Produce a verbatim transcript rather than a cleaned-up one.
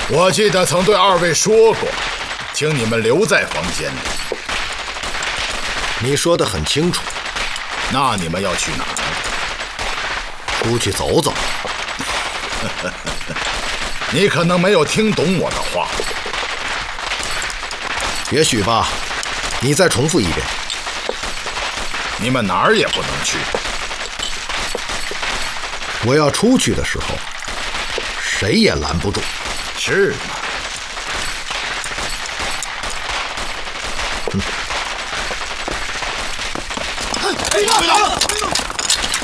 我记得曾对二位说过，请你们留在房间里。 你说得很清楚。 那你们要去哪儿？ 出去走走。 你可能没有听懂我的话。 也许吧，你再重复一遍。 你们哪儿也不能去。 我要出去的时候，谁也拦不住。 是吗？ 嗯。哎呀！